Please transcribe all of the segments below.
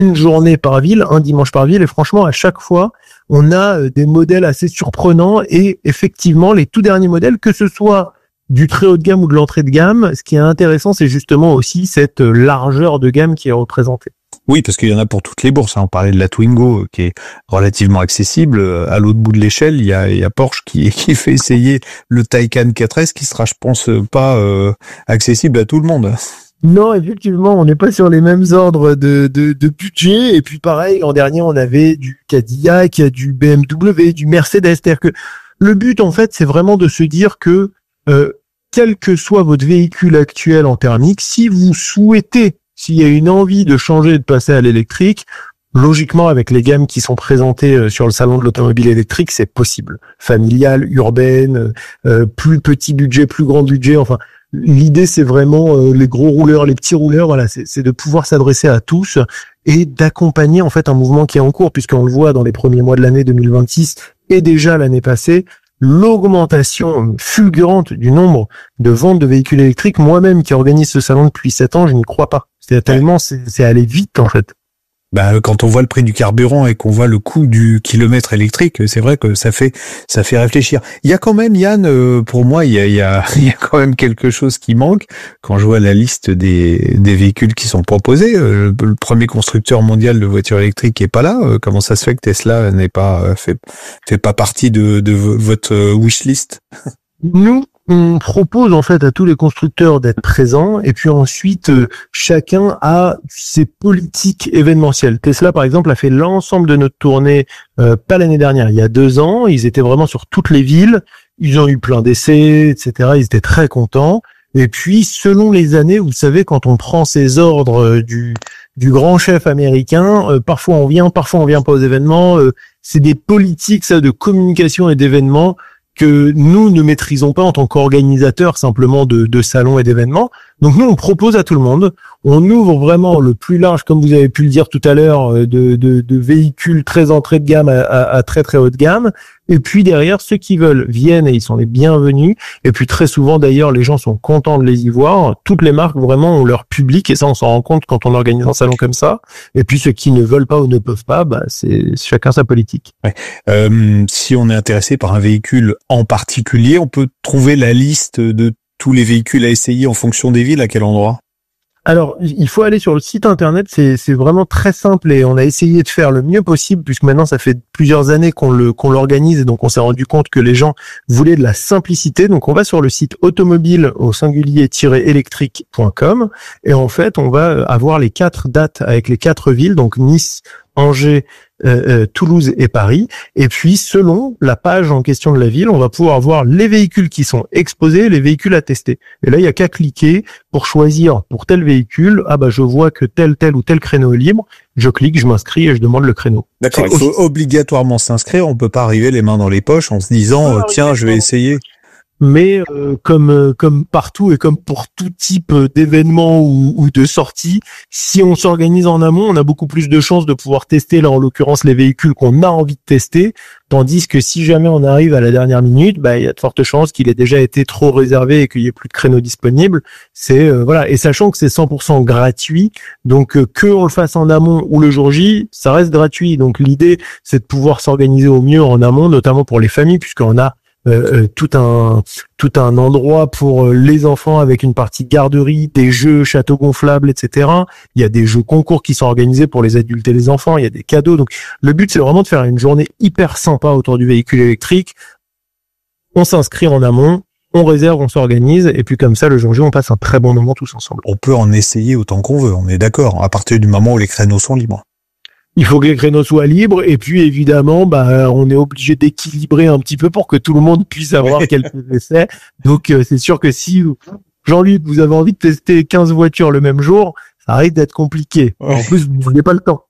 une journée par ville, un dimanche par ville, et franchement, à chaque fois, on a des modèles assez surprenants, et effectivement, les tout derniers modèles, que ce soit du très haut de gamme ou de l'entrée de gamme, ce qui est intéressant, c'est justement aussi cette largeur de gamme qui est représentée. Oui, parce qu'il y en a pour toutes les bourses. On parlait de la Twingo, qui est relativement accessible. À l'autre bout de l'échelle, il y a Porsche qui fait essayer le Taycan 4S, qui sera, je pense, pas accessible à tout le monde. Non, effectivement, on n'est pas sur les mêmes ordres de budget. Et puis pareil, l'an dernier, on avait du Cadillac, du BMW, du Mercedes. C'est-à-dire que le but, en fait, c'est vraiment de se dire que quel que soit votre véhicule actuel en thermique, si vous souhaitez, s'il y a une envie de changer, de passer à l'électrique, logiquement, avec les gammes qui sont présentées sur le salon de l'automobile électrique, c'est possible. Familiale, urbaine, plus petit budget, plus grand budget, enfin... L'idée, c'est vraiment les gros rouleurs, les petits rouleurs, voilà, c'est de pouvoir s'adresser à tous et d'accompagner en fait un mouvement qui est en cours, puisqu'on le voit dans les premiers mois de l'année 2026 et déjà l'année passée, l'augmentation fulgurante du nombre de ventes de véhicules électriques. Moi-même qui organise ce salon depuis 7 ans, je n'y crois pas. C'est tellement, c'est allé vite en fait. Bah, quand on voit le prix du carburant et qu'on voit le coût du kilomètre électrique, c'est vrai que ça fait réfléchir. Il y a quand même, Yann, pour moi, il y a quand même quelque chose qui manque. Quand je vois la liste des véhicules qui sont proposés, le premier constructeur mondial de voitures électriques est pas là. Comment ça se fait que Tesla n'est pas fait pas partie de votre wishlist? Nous, on propose en fait à tous les constructeurs d'être présents, et puis ensuite chacun a ses politiques événementielles. Tesla par exemple a fait l'ensemble de notre tournée pas l'année dernière, il y a 2 ans. Ils étaient vraiment sur toutes les villes, ils ont eu plein d'essais, etc. Ils étaient très contents. Et puis selon les années, vous savez, quand on prend ces ordres du grand chef américain, parfois on vient pas aux événements. C'est des politiques ça de communication et d'événements que nous ne maîtrisons pas en tant qu'organisateurs simplement de salons et d'événements. Donc nous, on propose à tout le monde. On ouvre vraiment le plus large, comme vous avez pu le dire tout à l'heure, de véhicules très entrée de gamme à très très haut de gamme. Et puis derrière, ceux qui veulent viennent et ils sont les bienvenus. Et puis très souvent d'ailleurs, les gens sont contents de les y voir. Toutes les marques vraiment ont leur public, et ça on s'en rend compte quand on organise un salon comme ça. Et puis ceux qui ne veulent pas ou ne peuvent pas, bah c'est chacun sa politique. Ouais. Si on est intéressé par un véhicule en particulier, on peut trouver la liste de tous les véhicules à essayer en fonction des villes. À quel endroit? Alors, il faut aller sur le site internet, c'est vraiment très simple, et on a essayé de faire le mieux possible, puisque maintenant ça fait plusieurs années qu'on l'organise, et donc on s'est rendu compte que les gens voulaient de la simplicité. Donc on va sur le site automobile au singulier-électrique.com, et en fait on va avoir les 4 dates avec les 4 villes, donc Nice, Angers, Toulouse et Paris. Et puis, selon la page en question de la ville, on va pouvoir voir les véhicules qui sont exposés, les véhicules à tester. Et là, il y a qu'à cliquer pour choisir pour tel véhicule. Ah bah, je vois que tel ou tel créneau est libre. Je clique, je m'inscris et je demande le créneau. D'accord. Il faut obligatoirement s'inscrire. On peut pas arriver les mains dans les poches en se disant tiens, je vais essayer. Mais comme partout et comme pour tout type d'événement ou de sortie, si on s'organise en amont, on a beaucoup plus de chances de pouvoir tester, là en l'occurrence, les véhicules qu'on a envie de tester, tandis que si jamais on arrive à la dernière minute, bah il y a de fortes chances qu'il ait déjà été trop réservé et qu'il y ait plus de créneaux disponibles. C'est voilà, et sachant que c'est 100% gratuit, donc que on le fasse en amont ou le jour J, ça reste gratuit. Donc l'idée, c'est de pouvoir s'organiser au mieux en amont, notamment pour les familles, puisqu'on a tout un endroit pour les enfants avec une partie garderie, des jeux châteaux gonflables, etc. Il y a des jeux concours qui sont organisés pour les adultes et les enfants, il y a des cadeaux. Donc le but, c'est vraiment de faire une journée hyper sympa autour du véhicule électrique. On s'inscrit en amont, on réserve, on s'organise, et puis comme ça, le jour J, on passe un très bon moment tous ensemble. On peut en essayer autant qu'on veut, on est d'accord, à partir du moment où les créneaux sont libres. Il faut que les créneaux soient libres, et puis évidemment, bah, on est obligé d'équilibrer un petit peu pour que tout le monde puisse avoir quelques essais. Donc c'est sûr que si, Jean-Luc, vous avez envie de tester 15 voitures le même jour, ça risque d'être compliqué. Ouais. En plus, vous n'avez pas le temps.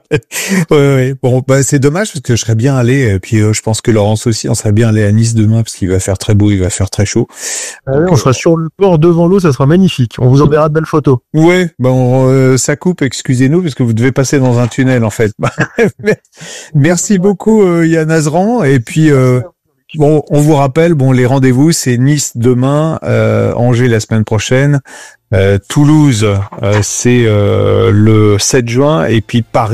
Ouais. Bon, bah c'est dommage parce que je serais bien allé. Et puis je pense que Laurence aussi, on serait bien allé à Nice demain parce qu'il va faire très beau, il va faire très chaud. Ah oui, on sera sur le port devant l'eau, ça sera magnifique. On vous enverra de belles photos. Ouais, bon, ça coupe, excusez-nous parce que vous devez passer dans un tunnel en fait. Merci beaucoup Yann Azran. Et puis bon, on vous rappelle, bon les rendez-vous c'est Nice demain, Angers la semaine prochaine. Toulouse, c'est le 7 juin, et puis Paris.